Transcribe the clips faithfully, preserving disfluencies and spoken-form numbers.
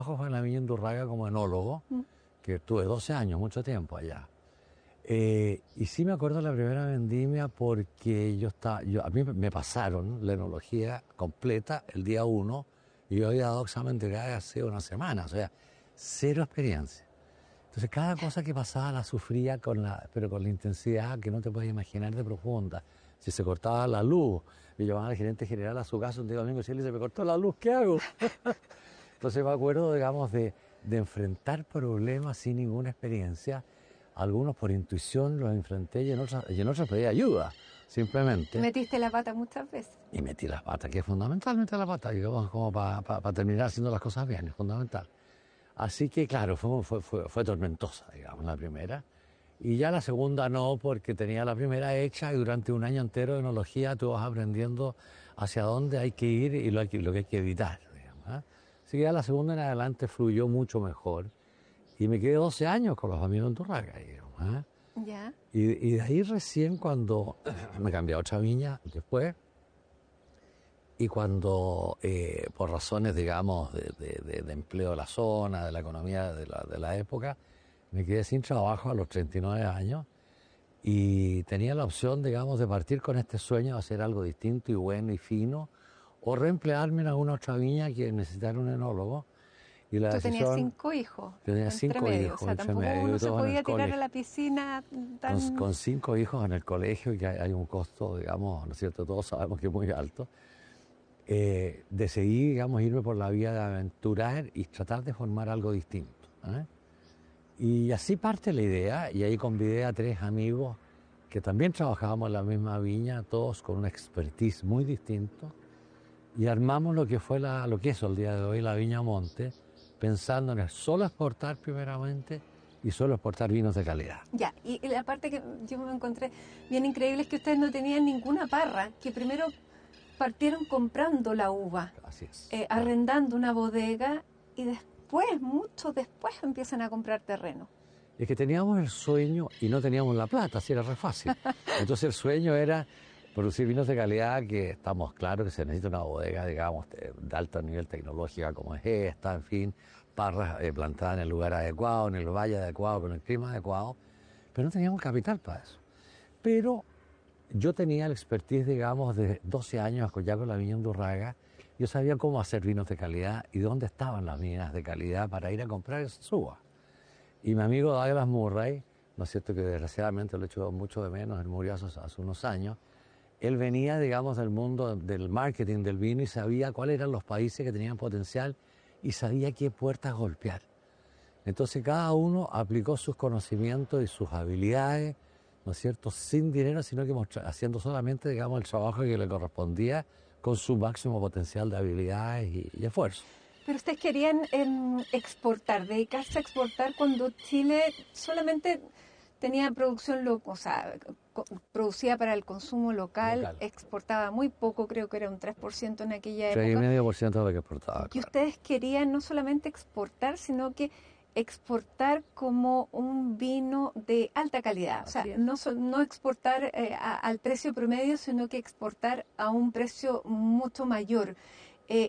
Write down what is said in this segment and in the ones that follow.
Fue en la viña Undurraga como enólogo, mm. que tuve doce años, mucho tiempo allá. Eh, y sí me acuerdo de la primera vendimia porque yo estaba, yo, a mí me pasaron la enología completa el día uno y yo había dado examen de grado hace una semana, o sea, cero experiencia. Entonces cada cosa que pasaba la sufría, con la, pero con la intensidad que no te puedes imaginar de profunda. Si se cortaba la luz, y llamaban al gerente general a su casa un día domingo y le se me cortó la luz, ¿qué hago? Entonces me acuerdo, digamos, de, de enfrentar problemas sin ninguna experiencia. Algunos por intuición los enfrenté y en otros, y en otros pedí ayuda, simplemente. ¿Metiste la pata muchas veces? Y metí la pata, que es fundamental meter la pata, digamos, como para pa, pa terminar haciendo las cosas bien, es fundamental. Así que, claro, fue, fue, fue, fue tormentosa, digamos, la primera. Y ya la segunda no, porque tenía la primera hecha y durante un año entero de enología tú vas aprendiendo hacia dónde hay que ir y lo, hay que, lo que hay que evitar, digamos, ¿eh? Así que ya la segunda en adelante fluyó mucho mejor. Y me quedé doce años con los amigos en Undurraga, digamos, ¿eh? Ya. Y, y de ahí recién cuando me cambié a otra viña después, y cuando eh, por razones, digamos, de, de, de, de empleo de la zona, de la economía de la, de la época, me quedé sin trabajo a los treinta y nueve años y tenía la opción, digamos, de partir con este sueño de hacer algo distinto y bueno y fino, o reemplearme en alguna otra viña que necesitara un enólogo. Y la Tú decisión, tenías cinco hijos. Yo tenía cinco medio, hijos. O sea, tampoco medio, uno se podía tirar colegio. a la piscina tan... Con, con cinco hijos en el colegio, que hay, hay un costo, digamos, ¿no es cierto? Todos sabemos que es muy alto. Eh, decidí, digamos, irme por la vía de aventurar y tratar de formar algo distinto, ¿eh? Y así parte la idea, y ahí convidé a tres amigos que también trabajábamos en la misma viña, todos con una expertise muy distinto, y armamos lo que fue la, lo que es el día de hoy la Viña Monte, pensando en solo exportar primeramente y solo exportar vinos de calidad. Ya, y la parte que yo me encontré bien increíble es que ustedes no tenían ninguna parra, que primero partieron comprando la uva, Así es, eh, claro. arrendando una bodega y después, mucho después, empiezan a comprar terreno. Es que teníamos el sueño y no teníamos la plata, así era re fácil. Entonces el sueño era producir vinos de calidad, que estamos claros que se necesita una bodega, digamos, de, de alto nivel tecnológico como es esta, en fin, parras eh, plantadas en el lugar adecuado, en el valle adecuado, con el clima adecuado, pero no teníamos capital para eso. Pero yo tenía el expertise, digamos, de doce años ya con la viña Undurraga. Yo sabía cómo hacer vinos de calidad y dónde estaban las viñas de calidad para ir a comprar esas uvas. Y mi amigo Douglas Murray, ¿no es cierto?, que desgraciadamente lo he hecho mucho de menos, él murió hace, hace unos años. Él venía, digamos, del mundo del marketing del vino y sabía cuáles eran los países que tenían potencial y sabía qué puertas golpear. Entonces cada uno aplicó sus conocimientos y sus habilidades, ¿no es cierto?, sin dinero, sino que haciendo solamente, digamos, el trabajo que le correspondía con su máximo potencial de habilidades y, y esfuerzo. Pero ustedes querían eh, exportar, dedicarse a exportar cuando Chile solamente tenía producción local, o sea, producía para el consumo local, local, exportaba muy poco, creo que era un tres por ciento en aquella época. tres coma cinco por ciento de lo que exportaba. Y claro. ustedes querían no solamente exportar, sino que exportar como un vino de alta calidad. Así o sea, no, no exportar eh, a, al precio promedio, sino que exportar a un precio mucho mayor. Eh,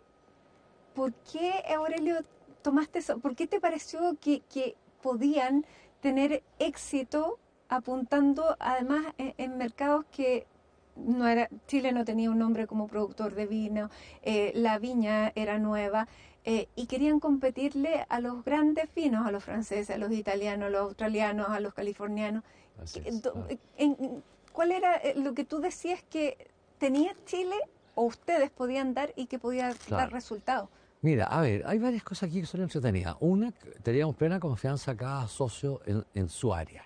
¿Por qué, Aurelio, tomaste eso? ¿Por qué te pareció que, que podían tener éxito apuntando además en, en mercados que no era, Chile no tenía un nombre como productor de vino, eh, la viña era nueva, eh, y querían competirle a los grandes vinos, a los franceses, a los italianos, a los australianos, a los californianos? Así es, claro. en, ¿Cuál era lo que tú decías que tenía Chile o ustedes podían dar y que podía claro. dar resultados? Mira, a ver, hay varias cosas aquí que son entretenidas. Una, teníamos plena confianza cada socio en, en su área.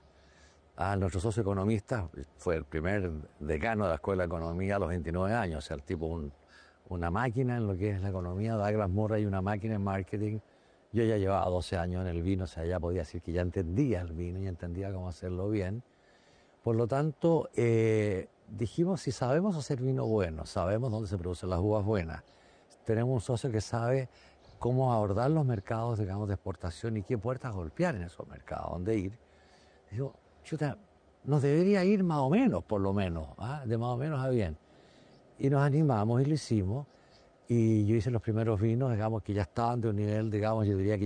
A nuestro socio economista fue el primer decano de la Escuela de Economía a los veintinueve años, o sea, el tipo un, una máquina en lo que es la economía. Douglas Murray, una máquina en marketing. Yo ya llevaba doce años en el vino, o sea, ya podía decir que ya entendía el vino y entendía cómo hacerlo bien. Por lo tanto, eh, dijimos, si sabemos hacer vino bueno, sabemos dónde se producen las uvas buenas, tenemos un socio que sabe cómo abordar los mercados, digamos, de exportación y qué puertas golpear en esos mercados, dónde ir. Digo, chuta, nos debería ir más o menos, por lo menos, ¿ah? De más o menos a bien. Y nos animamos y lo hicimos. y yo hice los primeros vinos, digamos, que ya estaban de un nivel, digamos, yo diría que